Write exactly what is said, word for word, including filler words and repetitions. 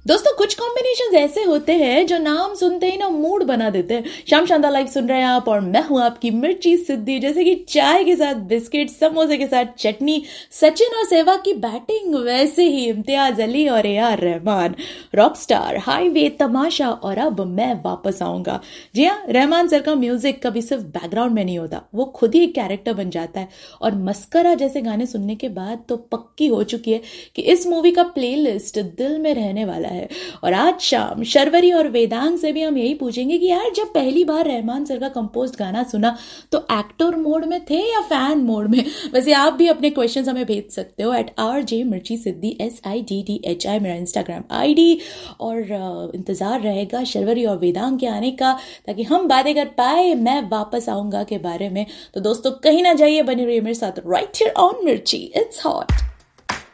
दोस्तों कुछ कॉम्बिनेशन ऐसे होते हैं जो नाम सुनते ही ना मूड बना देते हैं। शाम शानदार लाइव सुन रहे हैं आप और मैं हूं आपकी मिर्ची सिद्धि। जैसे कि चाय के साथ बिस्किट, समोसे के साथ चटनी, सचिन और सहवाग की बैटिंग, वैसे ही इम्तियाज अली और A R Rahman, Rockstar, highway, तमाशा और अब मैं वापस आऊंगा। जी हाँ, रहमान सर का म्यूजिक कभी सिर्फ बैकग्राउंड में नहीं होता, वो खुद ही एक कैरेक्टर बन जाता है। और मस्करा जैसे गाने सुनने के बाद तो पक्की हो चुकी है कि इस मूवी का प्लेलिस्ट दिल में रहने वाला है। और आज शाम शर्वरी और वेदांग से भी हम यही पूछेंगे कि यार जब पहली बार रहमान सर का कंपोज गाना सुना तो एक्टर मोड में थे या फैन मोड में। वैसे आप भी अपने क्वेश्चंस हमें भेज सकते हो एट आर जे मिर्ची सिद्धि, S I D D H I मेरा इंस्टाग्राम आईडी। और uh, इंतजार रहेगा शर्वरी और वेदांग के आने का, ताकि हम बातें कर पाए मैं वापस आऊंगा के बारे में। तो दोस्तों कहीं ना जाइए, बने रहिए मेरे साथ राइट हियर ऑन मिर्ची, इट्स हॉट।